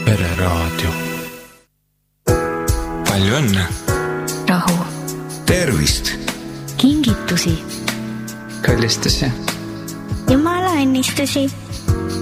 Pereraadio. Palju õnne. Rahu. Tervist. Kingitusi. Kallistusi. Jumala õnnistusi.